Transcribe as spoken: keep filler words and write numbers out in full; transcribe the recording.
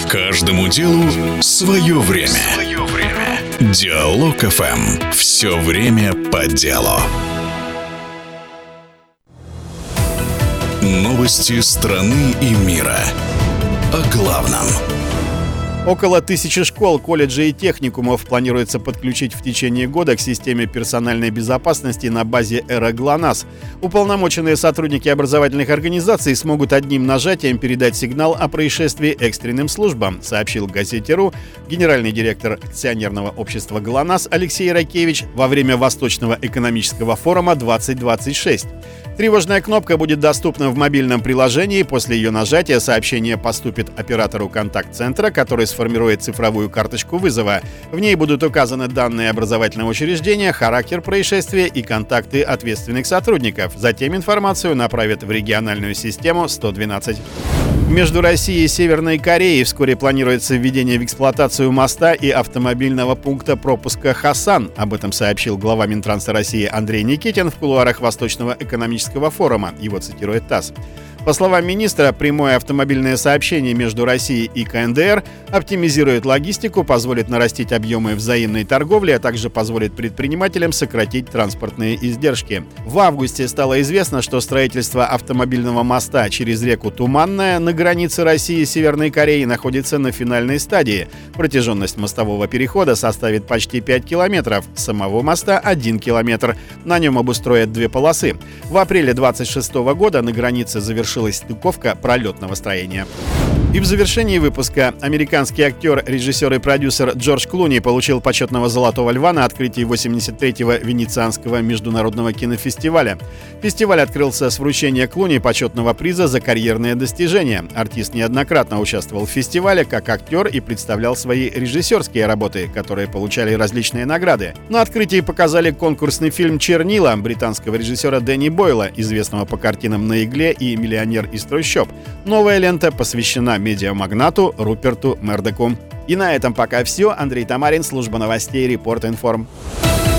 Каждому делу свое время. Свое время. Диалог эф эм. Все время по делу. Новости страны и мира. О главном. Около тысячи школ, колледжей и техникумов планируется подключить в течение года к системе персональной безопасности на базе эра ГЛОНАСС. Уполномоченные сотрудники образовательных организаций смогут одним нажатием передать сигнал о происшествии экстренным службам, сообщил газете РУ генеральный директор акционерного общества ГЛОНАСС Алексей Ракевич во время Восточного экономического форума двадцать двадцать шесть. Тревожная кнопка будет доступна в мобильном приложении. После ее нажатия сообщение поступит оператору контакт-центра, который сформирует цифровую карточку вызова. В ней будут указаны данные образовательного учреждения, характер происшествия и контакты ответственных сотрудников. Затем информацию направят в региональную систему сто двенадцать. Между Россией и Северной Кореей вскоре планируется введение в эксплуатацию моста и автомобильного пункта пропуска Хасан. Об этом сообщил глава Минтранса России Андрей Никитин в кулуарах Восточного экономического форума. Его цитирует ТАСС. По словам министра, прямое автомобильное сообщение между Россией и ка эн дэ эр оптимизирует логистику, позволит нарастить объемы взаимной торговли, а также позволит предпринимателям сократить транспортные издержки. В августе стало известно, что строительство автомобильного моста через реку Туманная на границе России и Северной Кореи находится на финальной стадии. Протяженность мостового перехода составит почти пять километров, самого моста — один километр. На нем обустроят две полосы. В апреле двадцать шестого года на границе завершилась стыковка пролетного строения. И в завершении выпуска американский актер, режиссер и продюсер Джордж Клуни получил почетного «Золотого льва» на открытии восемьдесят третьего Венецианского международного кинофестиваля. Фестиваль открылся с вручения Клуни почетного приза за карьерные достижения. Артист неоднократно участвовал в фестивале как актер и представлял свои режиссерские работы, которые получали различные награды. На открытии показали конкурсный фильм «Чернила» британского режиссера Дэнни Бойла, известного по картинам «На игле» и «Миллионер из трущоб». Новая лента посвящена медиамагнату Руперту Мердоку. И на этом пока все. Андрей Тамарин, служба новостей Репорт Информ.